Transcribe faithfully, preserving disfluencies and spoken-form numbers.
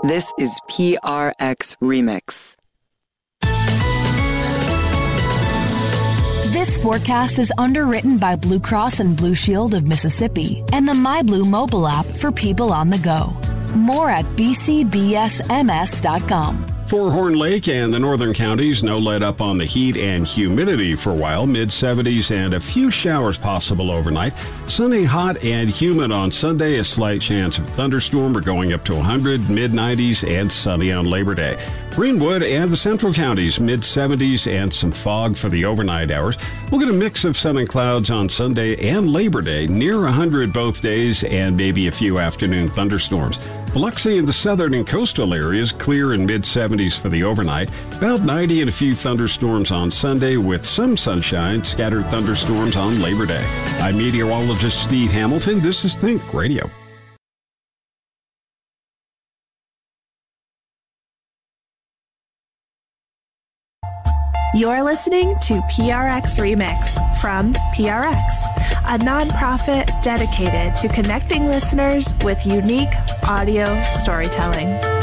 This is P R X Remix. This forecast is underwritten by Blue Cross and Blue Shield of Mississippi and the MyBlue mobile app for people on the go. More at b c b s m s dot com. For Horn Lake and the northern counties, no let up on the heat and humidity for a while. mid seventies and a few showers possible overnight. Sunny, hot, and humid on Sunday. A slight chance of thunderstorm. We're going up to one hundred, mid nineties, and sunny on Labor Day. Greenwood and the central counties, mid seventies and some fog for the overnight hours. We'll get a mix of sun and clouds on Sunday and Labor Day, near one hundred both days, and maybe a few afternoon thunderstorms. Biloxi and the southern and coastal areas, clear in mid seventies for the overnight. About ninety and a few thunderstorms on Sunday with some sunshine, scattered thunderstorms on Labor Day. I'm meteorologist Steve Hamilton. This is Think Radio. You're listening to P R X Remix from P R X, a nonprofit dedicated to connecting listeners with unique audio storytelling.